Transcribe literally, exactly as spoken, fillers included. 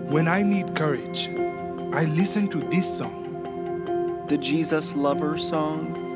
When I need courage, I listen to this song. The Jesus Lover song.